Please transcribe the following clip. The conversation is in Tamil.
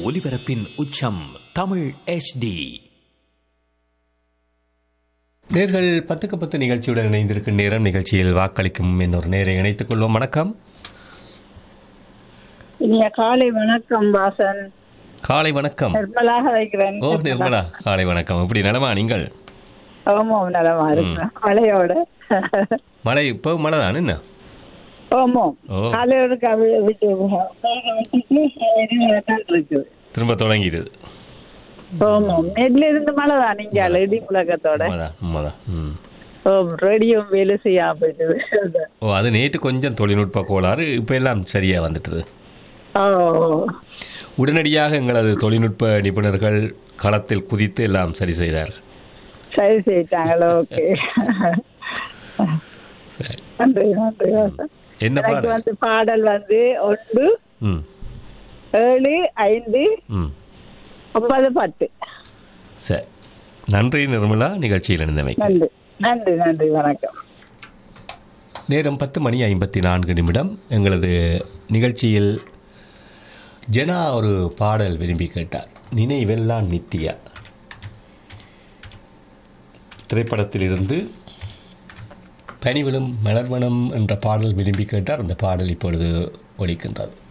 ஒலிபரப்பின் உச்சம் தமிழ் HD. நேர்கள் 10:10 நிகழ்ச்சியுடன் இணைந்திருக்கும் நேரம். நிகழ்ச்சியில் வாக்களிக்கும் இன்னொரு நேரை இணைத்துக் கொள்வோம். வணக்கம். இனிய காலை வணக்கம் வாசன். காலை வணக்கம். நிர்மலாக வைக்கிறேன். ஓ நிர்மலா, காலை வணக்கம். எப்படி நலமா நீங்கள்? ஓமோம் நலமா இருக்கிறேன். மழையோட மழை இப்போ மழை தான் என்ன? ஓமோம் காலையோட விட்டு இருக்குது. திரும்ப தொடங்கிடுது. ஓமோம் நெட்ல இருந்து மழை தான். நீங்க இடி முழக்கத்தோட ரேடியோ வேலை செய்யாம போயிட்டு. ஓ அது நேற்று கொஞ்சம் தொழில்நுட்ப கோளாறு, இப்ப எல்லாம் சரியா வந்துட்டது. உடனடியாக எங்களது தொழில்நுட்ப நிபுணர்கள் களத்தில் குதித்து எல்லாம் சரி செய்தார்கள். சரி செய்தாங்களோ? ஓகே, நன்றி நன்றி. என்ன வந்து பாடல் வந்து 1 7 5 9 10. சரி, நன்றி நிர்மலா, நிகழ்ச்சியில் இருந்தமைக்கு. நன்றி நன்றி நன்றி, வணக்கம். நேரம் 10:54. எங்களது நிகழ்ச்சியில் ஜனா ஒரு பாடல் விரும்பி கேட்டார். நினைவெல்லாம் நித்தியா திரைப்படத்திலிருந்து பனிவிழும் மலர்வனம் என்ற பாடல் விரும்பி கேட்டார். அந்த பாடல் இப்பொழுது ஒலிக்கின்றது.